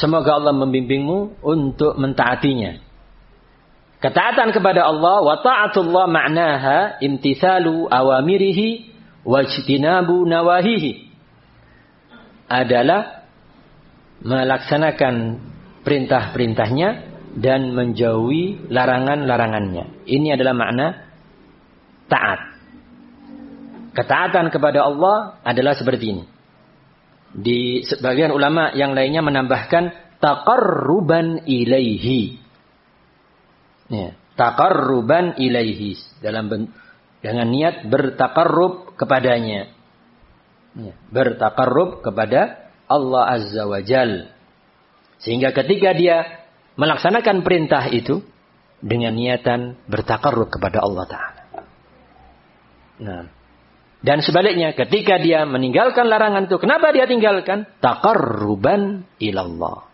Semoga Allah membimbingmu untuk mentaatinya. Ketaatan kepada Allah, wa ta'atullah ma'naha imtithalu awamirihi wajtinabu nawahihi, adalah melaksanakan perintah-perintahnya dan menjauhi larangan-larangannya. Ini adalah makna taat. Ketaatan kepada Allah adalah seperti ini. Di sebagian ulama yang lainnya menambahkan taqarruban ilaihi. Ya, taqarruban ilaihi, dengan niat bertaqarrub kepadanya. Ya, bertaqarrub kepada Allah Azza wa Jal. Sehingga ketika dia melaksanakan perintah itu dengan niatan bertaqarrub kepada Allah Ta'ala. Nah, dan sebaliknya ketika dia meninggalkan larangan itu, kenapa dia tinggalkan? Taqarruban ilallah.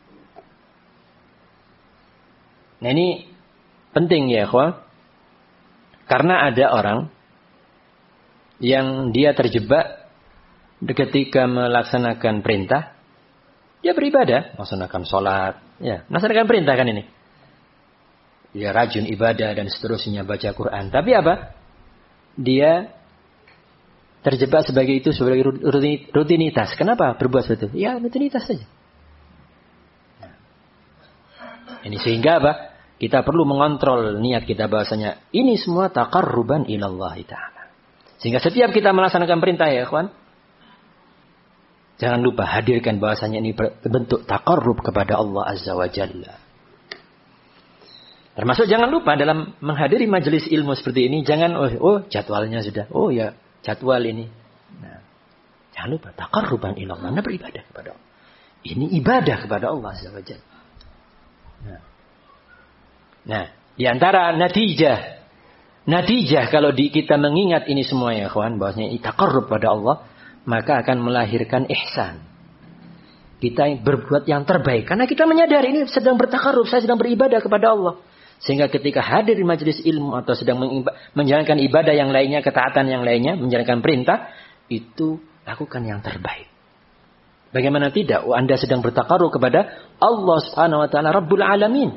Nah, ini penting ya, ikhwan. Karena ada orang yang dia terjebak ketika melaksanakan perintah, dia beribadah, melaksanakan sholat, ya, melaksanakan perintah kan ini. Dia rajin ibadah dan seterusnya, baca Quran. Tapi apa? Dia terjebak sebagai rutinitas. Kenapa berbuat seperti itu? Ya, rutinitas saja. Ini sehingga apa? Kita perlu mengontrol niat kita bahasanya. Ini semua taqarruban ilallah ta'ala. Sehingga setiap kita melaksanakan perintah ya ikhwan, jangan lupa hadirkan bahasanya ini bentuk taqarrub kepada Allah Azza wa Jalla. Termasuk jangan lupa dalam menghadiri majelis ilmu seperti ini, jangan jadwalnya sudah. Oh ya, jadwal ini. Nah, jangan lupa taqarruban ilallah. Anda beribadah kepada Allah. Ini ibadah kepada Allah Azza wa Jalla. Nah, di antara natijah kalau kita mengingat ini semua ya kawan, bahwasanya taqarrub pada Allah, maka akan melahirkan ihsan. Kita berbuat yang terbaik karena kita menyadari ini sedang bertaqarrub, saya sedang beribadah kepada Allah. Sehingga ketika hadir di majelis ilmu atau sedang menjalankan ibadah yang lainnya, ketaatan yang lainnya, menjalankan perintah, itu lakukan yang terbaik. Bagaimana tidak? Anda sedang bertaqarrub kepada Allah Subhanahu wa taala Rabbul Alamin.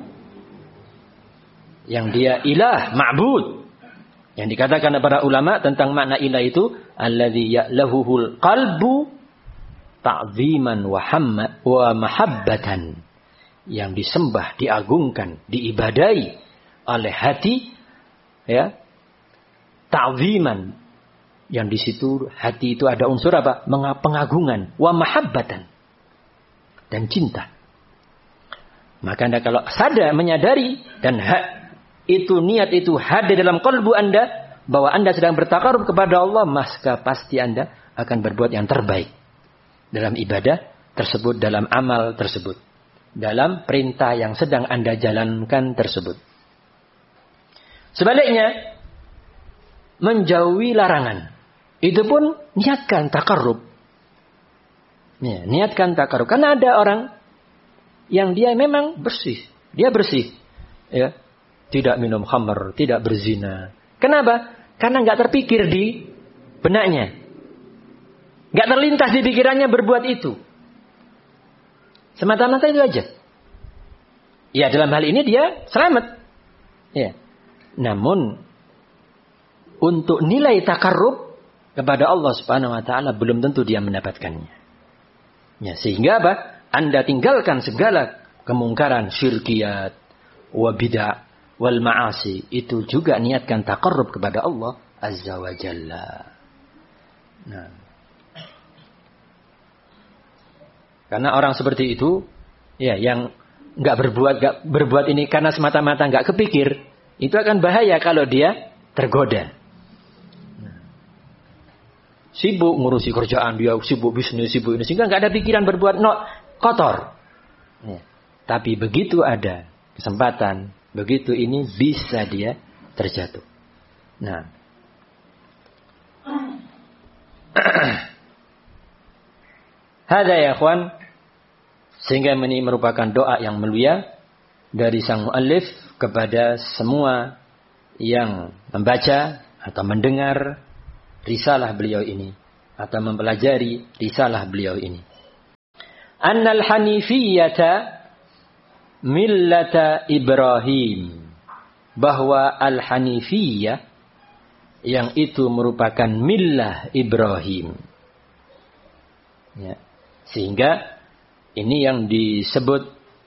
Yang dia ilah, ma'bud. Yang dikatakan para ulama tentang makna ilah itu, alladzi ya'lahuhul qalbu ta'ziman wa mahabbatan. Yang disembah, diagungkan, diibadai oleh hati, ya, ta'ziman. Yang di situ hati itu ada unsur apa? Pengagungan, wa mahabbatan, dan cinta. Maka Anda kalau sadar, menyadari, dan niat itu hadir dalam qalbu Anda, bahwa Anda sedang bertaqarrub kepada Allah, maka pasti Anda akan berbuat yang terbaik dalam ibadah tersebut, dalam amal tersebut, dalam perintah yang sedang Anda jalankan tersebut. Sebaliknya, menjauhi larangan. Itu pun niatkan taqarrub. Ya, niatkan taqarrub. Karena ada orang yang dia memang bersih. Dia bersih. Ya. Tidak minum khamr, tidak berzina. Kenapa? Karena nggak terpikir di benaknya. Nggak terlintas di pikirannya berbuat itu. Semata-mata itu aja. Ya, dalam hal ini dia selamat. Ya. Namun untuk nilai taqarrub kepada Allah Subhanahu wa taala belum tentu dia mendapatkannya. Ya, sehingga apa? Anda tinggalkan segala kemungkaran, syirkiyat, wa bid'ah, wal ma'asi. Itu juga niatkan taqarrub kepada Allah Azza wa Jalla. Nah. Karena orang seperti itu, ya, yang nggak berbuat ini karena semata-mata nggak kepikir, itu akan bahaya kalau dia tergoda. Sibuk ngurusi kerjaan dia, sibuk bisnis, sibuk ini, sehingga nggak ada pikiran berbuat kotor. Ya. Tapi begitu ada kesempatan, begitu ini bisa dia terjatuh. Nah, hada ya ikhwan, sehingga ini merupakan doa yang mulia dari sang muallif kepada semua yang membaca atau mendengar risalah beliau ini atau mempelajari risalah beliau ini. Annal hanifiyyata millata Ibrahim, bahwa al-hanifiyah yang itu merupakan millah Ibrahim. Ya. Sehingga ini yang disebut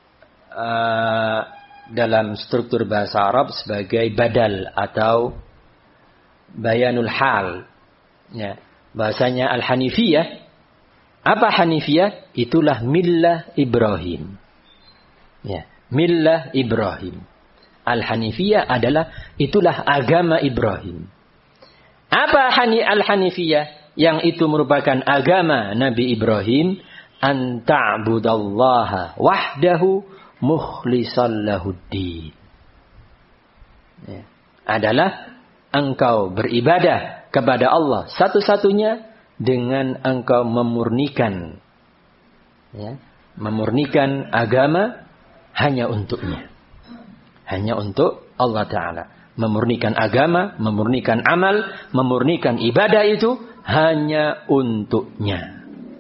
dalam struktur bahasa Arab sebagai badal atau bayanul hal. Ya. Bahasanya al-hanifiyah. Apa hanifiyah? Itulah millah Ibrahim. Ya. Millah Ibrahim. Al-hanifiyah adalah itulah agama Ibrahim. Apa al-hanifiyah? Yang itu merupakan agama Nabi Ibrahim. An ta'budallaha wahdahu mukhlishan lahuddin. Ya. Adalah engkau beribadah kepada Allah satu-satunya dengan engkau memurnikan, ya, memurnikan agama hanya untuknya. Hanya untuk Allah Ta'ala. Memurnikan agama, memurnikan amal, memurnikan ibadah itu hanya untuknya.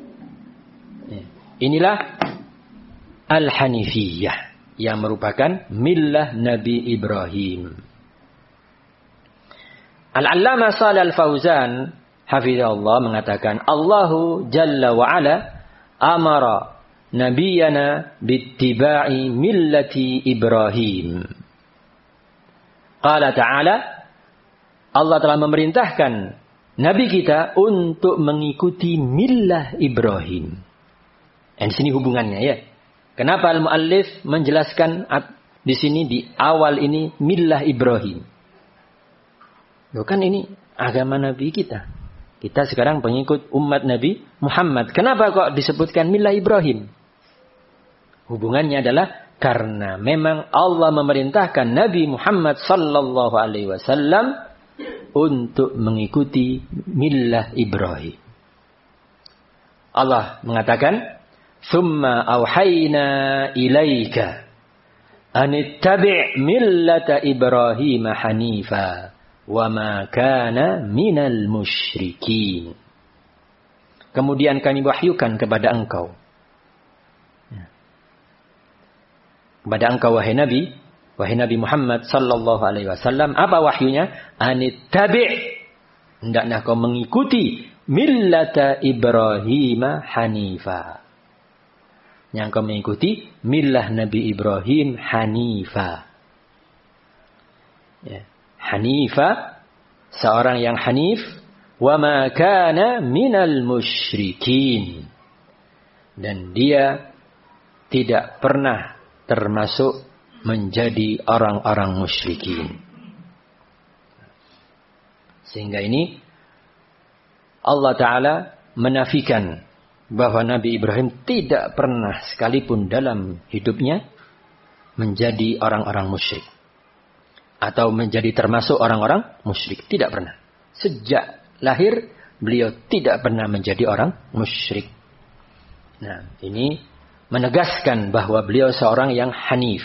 Inilah al-hanifiyah yang merupakan millah Nabi Ibrahim. Al-Allamah Shalih Al-Fauzan hafizahullah mengatakan, Allahu Jalla wa Ala amara nabiyana bittiba'i millati Ibrahim. Qala ta'ala, Allah telah memerintahkan Nabi kita untuk mengikuti millah Ibrahim. Dan di sini hubungannya ya. Kenapa al-muallif menjelaskan di sini di awal ini millah Ibrahim? Loh kan ini agama Nabi kita. Kita sekarang pengikut umat Nabi Muhammad. Kenapa kok disebutkan millah Ibrahim? Hubungannya adalah karena memang Allah memerintahkan Nabi Muhammad sallallahu alaihi wasallam untuk mengikuti millah Ibrahim. Allah mengatakan, "Tsumma auhayna ilaika an ittabi' millata Ibrahim hanifa wa ma kana minal musyrikin." Kemudian kami wahyukan kepada engkau. Kepada engkau wahai Nabi Muhammad sallallahu alaihi wasallam, apa wahyunya? Anittabi', hendaklah kau mengikuti millata Ibrahim hanifa. Yang kau mengikuti millah Nabi Ibrahim hanifa. Ya. Hanifa, seorang yang hanif, wa ma kana minal musyrikin. Dan dia tidak pernah termasuk menjadi orang-orang musyrikin. Sehingga ini Allah Ta'ala menafikan bahwa Nabi Ibrahim tidak pernah sekalipun dalam hidupnya menjadi orang-orang musyrik. Atau menjadi termasuk orang-orang musyrik. Tidak pernah. Sejak lahir beliau tidak pernah menjadi orang musyrik. Nah, ini menegaskan bahwa beliau seorang yang hanif.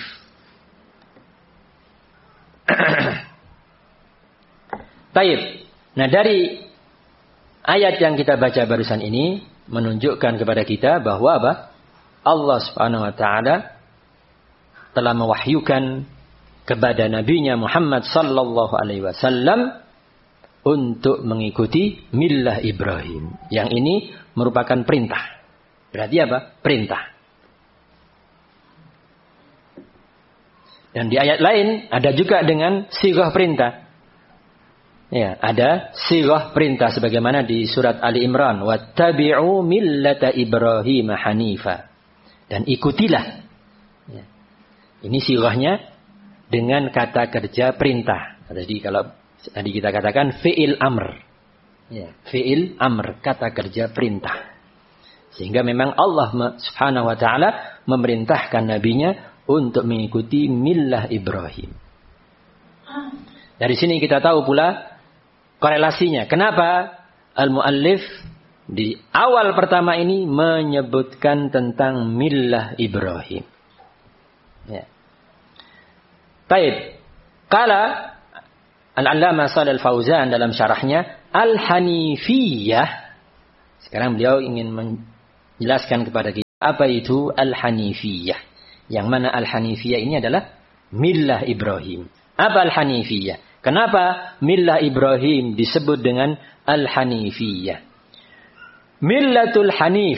Taib. Nah, dari ayat yang kita baca barusan ini menunjukkan kepada kita bahwa apa? Allah Subhanahu wa taala telah mewahyukan kepada nabinya Muhammad sallallahu alaihi wasallam untuk mengikuti millah Ibrahim. Yang ini merupakan perintah. Berarti apa? Perintah. Dan di ayat lain ada juga dengan sighah perintah. Ya, ada sighah perintah sebagaimana di surat Ali Imran, wattabi'u millata Ibrahim hanifa. Dan ikutilah. Ya. Ini sighahnya dengan kata kerja perintah. Jadi kalau tadi kita katakan fi'il amr. Ya, fi'il amr, kata kerja perintah. Sehingga memang Allah Subhanahu wa taala memerintahkan nabinya untuk mengikuti millah Ibrahim. Dari sini kita tahu pula korelasinya. Kenapa al-muallif di awal pertama ini menyebutkan tentang millah Ibrahim. Ya. Baik. Kala Al-Allamah Shalih Al-Fauzan dalam syarahnya Al-Hanifiyah. Sekarang beliau ingin menjelaskan kepada kita apa itu Al-Hanifiyah. Yang mana Al-Hanifiyah ini adalah millah Ibrahim. Apa Al-Hanifiyah? Kenapa millah Ibrahim disebut dengan Al-Hanifiyah? Millatul Hanif.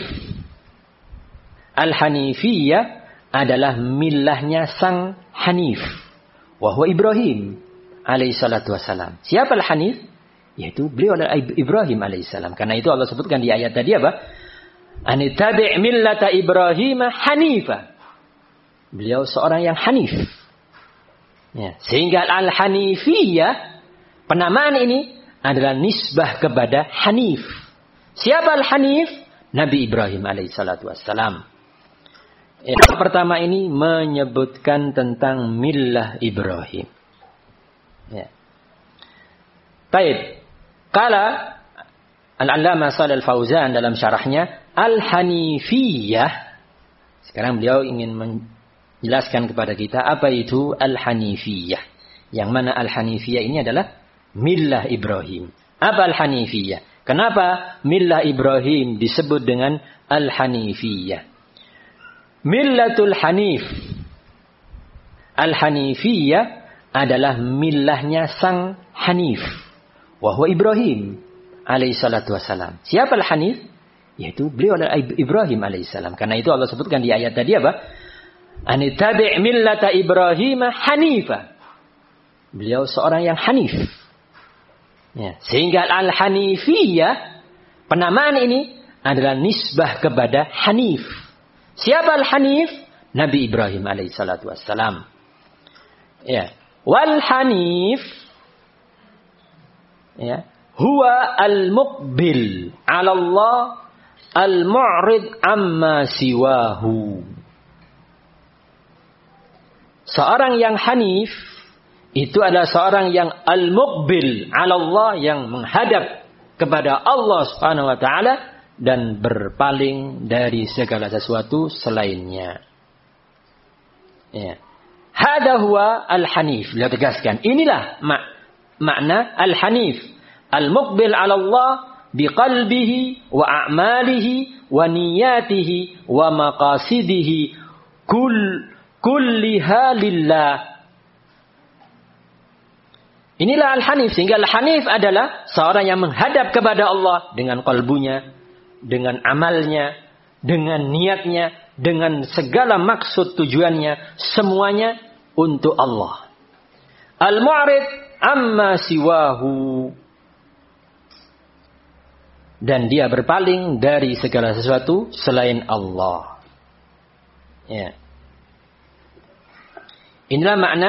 Al-Hanifiyah adalah millahnya sang Hanif. Wahwa Ibrahim alaihi salatu wassalam. Siapa Al-Hanif? Yaitu beliau adalah Ibrahim alaihissalam. Karena itu Allah sebutkan di ayat tadi apa? Anittabi' millata Ibrahim hanifa. Beliau seorang yang hanif. Ya. Sehingga Al-Hanifiyah, penamaan ini adalah nisbah kepada Hanif. Siapa Al-Hanif? Nabi Ibrahim alaihissalatu wassalam. Yang pertama ini menyebutkan tentang millah Ibrahim. Ya. Baik. Kala Al-Allamah Shalih Al-Fauzan dalam syarahnya Al-Hanifiyah. Sekarang beliau ingin menjelaskan kepada kita apa itu Al-Hanifiyah. Yang mana Al-Hanifiyah ini adalah millah Ibrahim. Apa Al-Hanifiyah? Kenapa millah Ibrahim disebut dengan Al-Hanifiyah? Millatul Hanif. Al-Hanifiyah adalah millahnya sang Hanif. Wahwa Ibrahim alaihi salatu wassalam. Siapa Al-Hanif? Yaitu beliau adalah Ibrahim alaihissalam. Karena itu Allah sebutkan di ayat tadi apa? Anittabi' millata Ibrahim hanifa. Beliau seorang yang hanif. Ya. Sehingga Al-Hanifiyah, penamaan ini adalah nisbah kepada Hanif. Siapa Al-Hanif? Nabi Ibrahim alaihissalatu wassalam. Ya. Wal Hanif, ya, huwa al-muqbil 'ala Allah al-mu'rid amma siwahu. Seorang yang hanif itu adalah seorang yang al-muqbil 'ala Allah, yang menghadap kepada Allah Subhanahu wa taala dan berpaling dari segala sesuatu selainnya. Ya. Hada huwa al-hanif. Beliau tegaskan, inilah makna al-hanif. Al-muqbil 'ala Allah biqalbihi wa a'malihi wa niyatihi wa maqasidihi kulliha lillah. Inilah al-hanif. Sehingga al-hanif adalah seorang yang menghadap kepada Allah dengan qalbunya, dengan amalnya, dengan niatnya, dengan segala maksud tujuannya, semuanya untuk Allah. Al-mu'rid amma siwahu. Dan dia berpaling dari segala sesuatu selain Allah. Ya. Inilah makna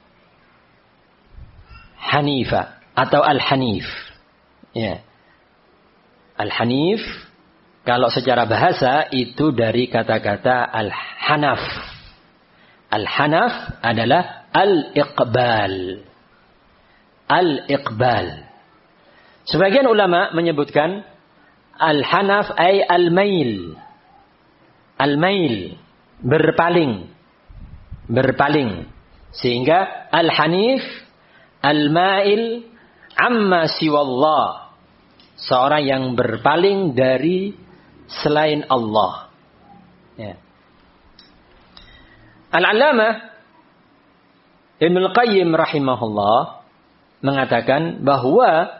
Hanifa atau Al-Hanif. Ya. Al-Hanif, kalau secara bahasa itu dari kata-kata Al-Hanaf. Al-Hanaf adalah Al-Iqbal. Al-Iqbal. Sebagian ulama menyebutkan Al-Hanaf ay al-mail. Al-mail, berpaling. Berpaling. Sehingga Al-Hanif, al-mail amma siwallah. Seorang yang berpaling dari selain Allah. Ya. Al-Allamah Ibnul Qayyim rahimahullah mengatakan bahwa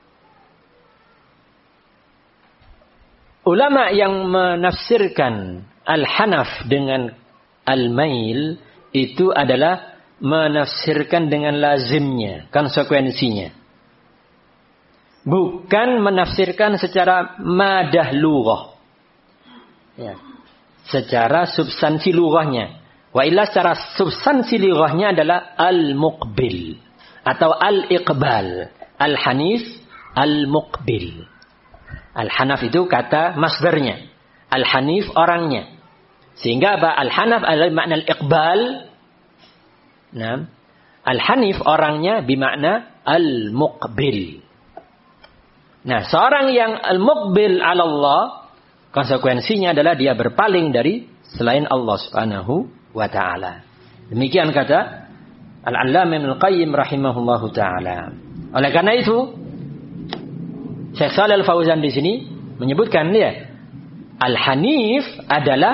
ulama yang menafsirkan Al-Hanaf dengan Al-Mail itu adalah menafsirkan dengan lazimnya, konsekuensinya. Bukan menafsirkan secara madah lughah. Ya. Secara substansi lughahnya. Wa illa secara substansi lughahnya adalah al-muqbil atau al-iqbal. Al-hanif, al-muqbil. Al-hanaf itu kata masdarnya. Al-hanif orangnya. Sehingga apa? Al-hanaf adalah makna al-iqbal. Nah, al-hanif orangnya bermakna al-muqbil. Nah, seorang yang al-muqbil 'ala Allah, konsekuensinya adalah dia berpaling dari selain Allah Subhanahu wa taala. Demikian kata Al-Allamah Ibnul Qayyim rahimahullahu taala. Oleh karena itu, Syekh Shalih Al-Fauzan di sini menyebutkan dia Al-Hanif adalah